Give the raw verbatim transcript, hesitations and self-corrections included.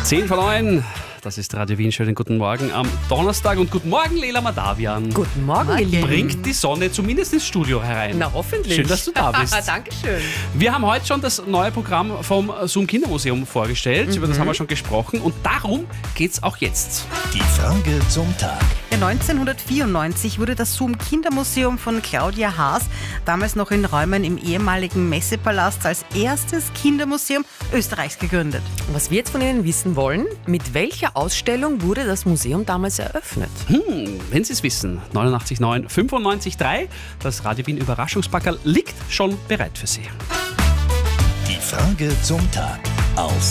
zehn vor neun, das ist Radio Wien. Schönen guten Morgen am Donnerstag und guten Morgen, Leila Madavian. Guten Morgen, ihr Lieben. Bringt die Sonne zumindest ins Studio herein. Na, hoffentlich. Schön, dass du da bist. Dankeschön. Wir haben heute schon das neue Programm vom Zoom Kindermuseum vorgestellt. Mhm. Über das haben wir schon gesprochen und darum geht es auch jetzt. Die Frage zum Tag. Ja, neunzehnhundertvierundneunzig wurde das Zoom Kindermuseum von Claudia Haas, damals noch in Räumen im ehemaligen Messepalast, als erstes Kindermuseum Österreichs gegründet. Was wir jetzt von Ihnen wissen wollen, mit welcher Ausstellung wurde das Museum damals eröffnet? Hm, wenn Sie es wissen, neunundachtzig neun, fünfundneunzig drei, das Radio Wien Überraschungspackerl liegt schon bereit für Sie. Die Frage zum Tag auf